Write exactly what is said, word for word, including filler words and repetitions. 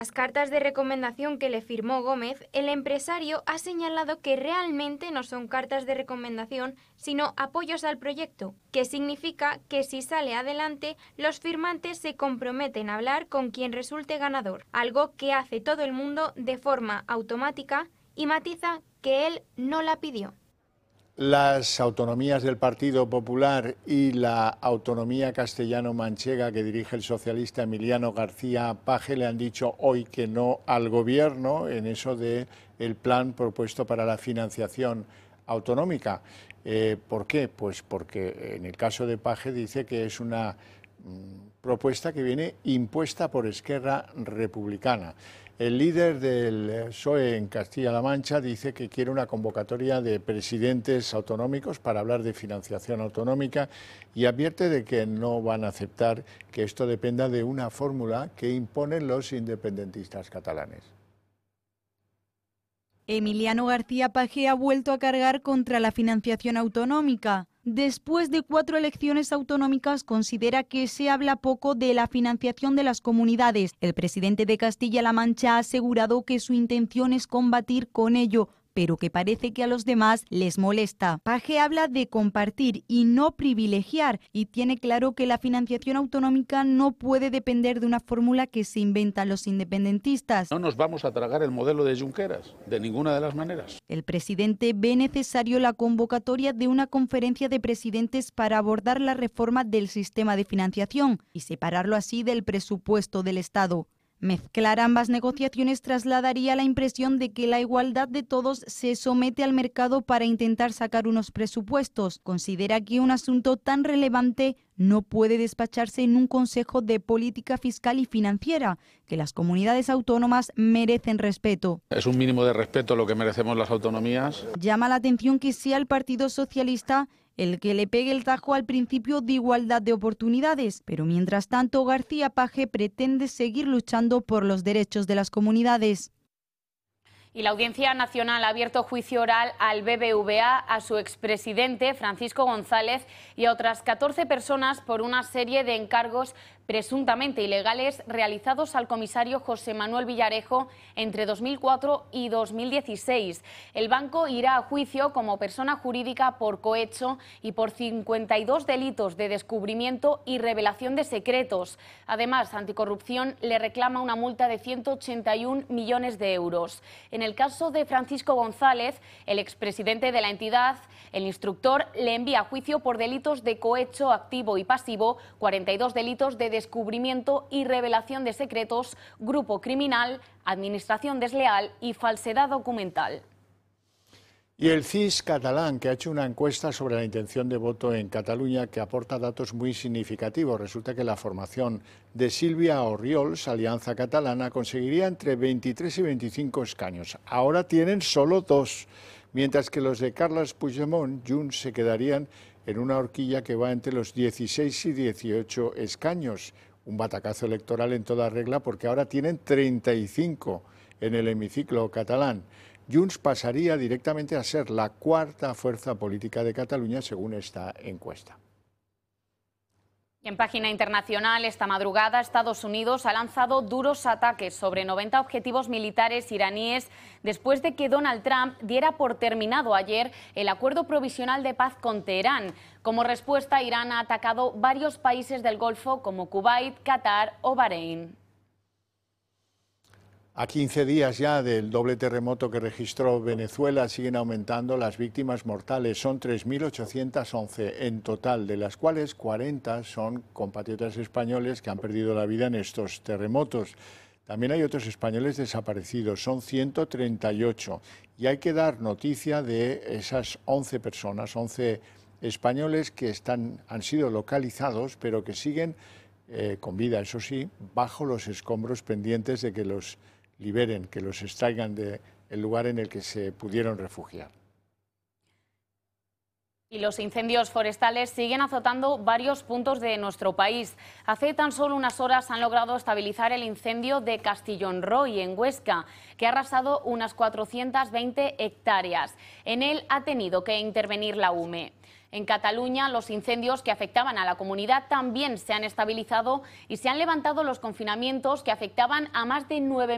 Las cartas de recomendación que le firmó Gómez, el empresario ha señalado que realmente no son cartas de recomendación, sino apoyos al proyecto, que significa que si sale adelante, los firmantes se comprometen a hablar con quien resulte ganador, algo que hace todo el mundo de forma automática, y matiza que él no la pidió. Las autonomías del Partido Popular y la autonomía castellano-manchega que dirige el socialista Emiliano García Paje le han dicho hoy que no al Gobierno en eso del plan propuesto para la financiación autonómica. Eh, ¿Por qué? Pues porque en el caso de Paje dice que es una mm, propuesta que viene impuesta por Esquerra Republicana. El líder del P S O E en Castilla-La Mancha dice que quiere una convocatoria de presidentes autonómicos para hablar de financiación autonómica y advierte de que no van a aceptar que esto dependa de una fórmula que imponen los independentistas catalanes. Emiliano García Paje ha vuelto a cargar contra la financiación autonómica. Después de cuatro elecciones autonómicas, considera que se habla poco de la financiación de las comunidades. El presidente de Castilla-La Mancha ha asegurado que su intención es combatir con ello, pero que parece que a los demás les molesta. Paje habla de compartir y no privilegiar y tiene claro que la financiación autonómica no puede depender de una fórmula que se inventan los independentistas. No nos vamos a tragar el modelo de Junqueras, de ninguna de las maneras. El presidente ve necesario la convocatoria de una conferencia de presidentes para abordar la reforma del sistema de financiación y separarlo así del presupuesto del Estado. Mezclar ambas negociaciones trasladaría la impresión de que la igualdad de todos se somete al mercado para intentar sacar unos presupuestos. Considera que un asunto tan relevante no puede despacharse en un Consejo de Política Fiscal y Financiera, que las comunidades autónomas merecen respeto. Es un mínimo de respeto lo que merecemos las autonomías. Llama la atención que sea el Partido Socialista el que le pegue el tajo al principio de igualdad de oportunidades, pero mientras tanto García Paje pretende seguir luchando por los derechos de las comunidades. Y la Audiencia Nacional ha abierto juicio oral al B B V A, a su expresidente Francisco González y a otras catorce personas por una serie de encargos presuntamente ilegales realizados al comisario José Manuel Villarejo entre dos mil cuatro y dos mil dieciséis. El banco irá a juicio como persona jurídica por cohecho y por cincuenta y dos delitos de descubrimiento y revelación de secretos. Además, Anticorrupción le reclama una multa de ciento ochenta y un millones de euros. En el caso de Francisco González, el expresidente de la entidad, el instructor le envía a juicio por delitos de cohecho activo y pasivo, cuarenta y dos delitos de descubrimiento y revelación de secretos, grupo criminal, administración desleal y falsedad documental. Y el C I S catalán, que ha hecho una encuesta sobre la intención de voto en Cataluña que aporta datos muy significativos. Resulta que la formación de Sílvia Orriols, Alianza Catalana, conseguiría entre veintitrés y veinticinco escaños. Ahora tienen solo dos, mientras que los de Carles Puigdemont, Junts, se quedarían en una horquilla que va entre los dieciséis y dieciocho escaños. Un batacazo electoral en toda regla porque ahora tienen treinta y cinco en el hemiciclo catalán. Junts pasaría directamente a ser la cuarta fuerza política de Cataluña según esta encuesta. Y en página internacional, esta madrugada Estados Unidos ha lanzado duros ataques sobre noventa objetivos militares iraníes después de que Donald Trump diera por terminado ayer el acuerdo provisional de paz con Teherán. Como respuesta, Irán ha atacado varios países del Golfo como Kuwait, Qatar o Bahrein. A quince días ya del doble terremoto que registró Venezuela siguen aumentando las víctimas mortales. Son tres mil ochocientas once en total, de las cuales cuarenta son compatriotas españoles que han perdido la vida en estos terremotos. También hay otros españoles desaparecidos, son ciento treinta y ocho. Y hay que dar noticia de esas once personas, once españoles que están, han sido localizados, pero que siguen eh, con vida, eso sí, bajo los escombros pendientes de que los liberen, que los extraigan del lugar en el que se pudieron refugiar. Y los incendios forestales siguen azotando varios puntos de nuestro país. Hace tan solo unas horas han logrado estabilizar el incendio de Castillón Roy, en Huesca, que ha arrasado unas cuatrocientas veinte hectáreas. En él ha tenido que intervenir la U M E. En Cataluña, los incendios que afectaban a la comunidad también se han estabilizado y se han levantado los confinamientos que afectaban a más de nueve